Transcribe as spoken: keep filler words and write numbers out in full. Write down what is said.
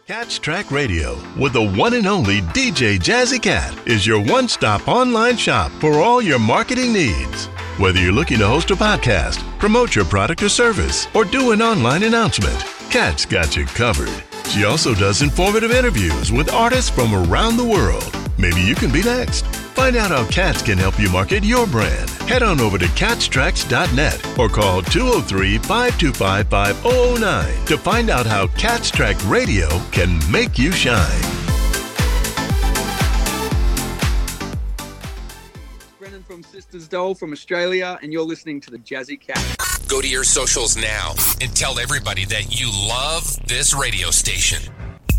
Cat's Track Radio with the one and only D J Jazzy Cat is your one-stop online shop for all your marketing needs. Whether you're looking to host a podcast, promote your product or service, or do an online announcement, Cat's got you covered. She also does informative interviews with artists from around the world. Maybe you can be next. Find out how Cats can help you market your brand. Head on over to cats tracks dot net or call two oh three, five two five, five oh oh nine to find out how Cat's Track Radio can make you shine. Brennan from Sisters Doll from Australia, and you're listening to the Jazzy Cat. Go to your socials now and tell everybody that you love this radio station.